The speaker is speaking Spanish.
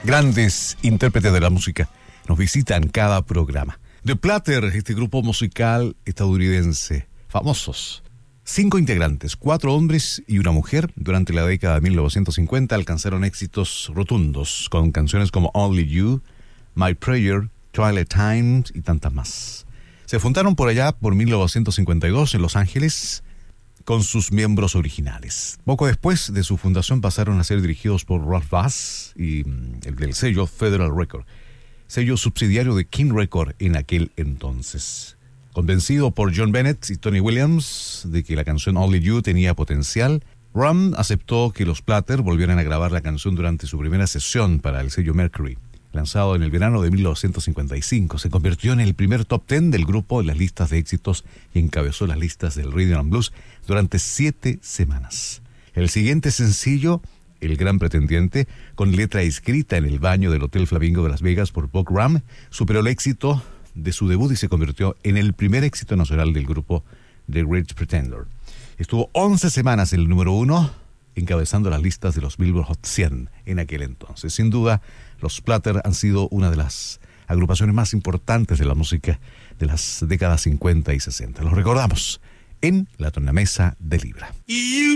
Grandes intérpretes de la música nos visitan cada programa. The Platters, este grupo musical estadounidense, famosos. 5 integrantes, 4 hombres y una mujer, durante la década de 1950 alcanzaron éxitos rotundos con canciones como Only You, My Prayer, Twilight Times y tantas más. Se fundaron por allá por 1952 en Los Ángeles con sus miembros originales. Poco después de su fundación pasaron a ser dirigidos por Ralph Bass y el del sello Federal Record, sello subsidiario de King Record en aquel entonces. Convencido por John Bennett y Tony Williams de que la canción Only You tenía potencial, Ram aceptó que los Platters volvieran a grabar la canción durante su primera sesión para el sello Mercury. Lanzado en el verano de 1955, se convirtió en el primer top 10 del grupo en las listas de éxitos y encabezó las listas del Rhythm and Blues durante 7 semanas. El siguiente sencillo, El Gran Pretendiente, con letra escrita en el baño del Hotel Flamingo de Las Vegas por Buck Ram, superó el éxito de su debut y se convirtió en el primer éxito nacional del grupo The Great Pretender. Estuvo 11 semanas en el número 1, encabezando las listas de los Billboard Hot 100 en aquel entonces. Sin duda, los Platters han sido una de las agrupaciones más importantes de la música de las décadas 50 y 60. Los recordamos en la tornamesa de Libra.